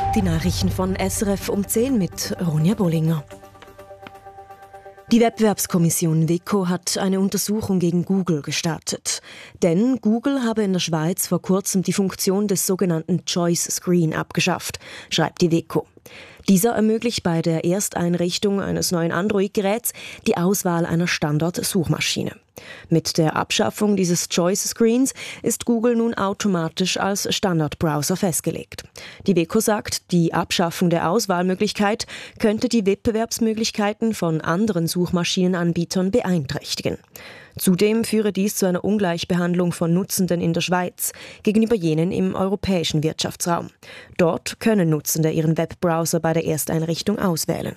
Die Nachrichten von SRF um 10 mit Ronja Bollinger. Die Wettbewerbskommission WEKO hat eine Untersuchung gegen Google gestartet. Denn Google habe in der Schweiz vor kurzem die Funktion des sogenannten Choice Screen abgeschafft, schreibt die WEKO. Dieser ermöglicht bei der Ersteinrichtung eines neuen Android-Geräts die Auswahl einer Standard-Suchmaschine. Mit der Abschaffung dieses Choice Screens ist Google nun automatisch als Standardbrowser festgelegt. Die WEKO sagt, die Abschaffung der Auswahlmöglichkeit könnte die Wettbewerbsmöglichkeiten von anderen Suchmaschinenanbietern beeinträchtigen. Zudem führe dies zu einer Ungleichbehandlung von Nutzenden in der Schweiz gegenüber jenen im europäischen Wirtschaftsraum. Dort können Nutzende ihren Webbrowser bei der Ersteinrichtung auswählen.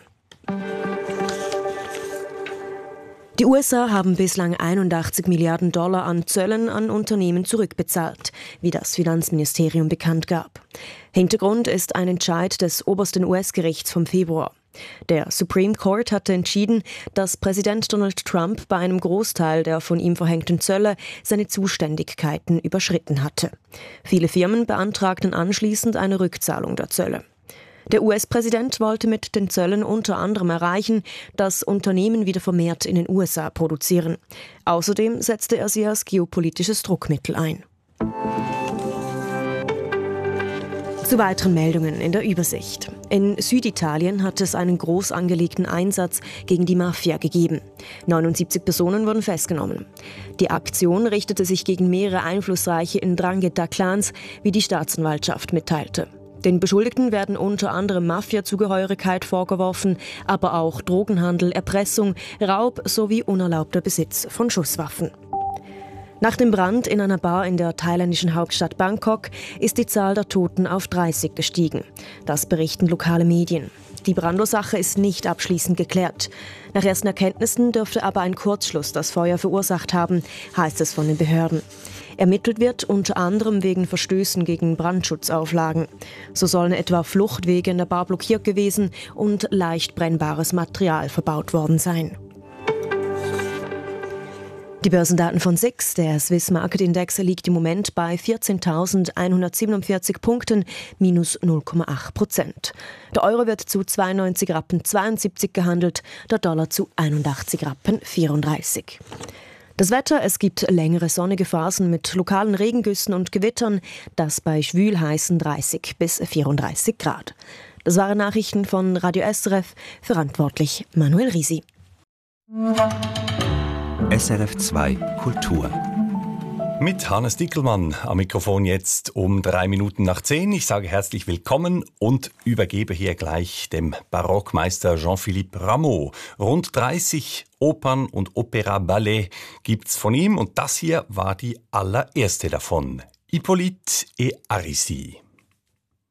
Die USA haben bislang 81 Milliarden Dollar an Zöllen an Unternehmen zurückbezahlt, wie das Finanzministerium bekannt gab. Hintergrund ist ein Entscheid des obersten US-Gerichts vom Februar. Der Supreme Court hatte entschieden, dass Präsident Donald Trump bei einem Großteil der von ihm verhängten Zölle seine Zuständigkeiten überschritten hatte. Viele Firmen beantragten anschließend eine Rückzahlung der Zölle. Der US-Präsident wollte mit den Zöllen unter anderem erreichen, dass Unternehmen wieder vermehrt in den USA produzieren. Außerdem setzte er sie als geopolitisches Druckmittel ein. Zu weiteren Meldungen in der Übersicht. In Süditalien hat es einen groß angelegten Einsatz gegen die Mafia gegeben. 79 Personen wurden festgenommen. Die Aktion richtete sich gegen mehrere einflussreiche Ndrangheta-Clans, wie die Staatsanwaltschaft mitteilte. Den Beschuldigten werden unter anderem Mafia-Zugehörigkeit vorgeworfen, aber auch Drogenhandel, Erpressung, Raub sowie unerlaubter Besitz von Schusswaffen. Nach dem Brand in einer Bar in der thailändischen Hauptstadt Bangkok ist die Zahl der Toten auf 30 gestiegen. Das berichten lokale Medien. Die Brandursache ist nicht abschließend geklärt. Nach ersten Erkenntnissen dürfte aber ein Kurzschluss das Feuer verursacht haben, heißt es von den Behörden. Ermittelt wird unter anderem wegen Verstößen gegen Brandschutzauflagen. So sollen etwa Fluchtwege in der Bar blockiert gewesen und leicht brennbares Material verbaut worden sein. Die Börsendaten von SIX, der Swiss Market Index, liegt im Moment bei 14.147 Punkten, minus 0,8%. Der Euro wird zu 92,72 Rappen gehandelt, der Dollar zu 81,34 Rappen. Das Wetter, es gibt längere sonnige Phasen mit lokalen Regengüssen und Gewittern, das bei schwülheißen 30 bis 34 Grad. Das waren Nachrichten von Radio SRF, verantwortlich Manuel Risi. SRF 2 Kultur. Mit Hannes Dickelmann am Mikrofon jetzt um 10:03. Ich sage herzlich willkommen und übergebe hier gleich dem Barockmeister Jean-Philippe Rameau. Rund 30 Opern und Opera-Ballett gibt's von ihm und das hier war die allererste davon. Hippolyte et Aricie.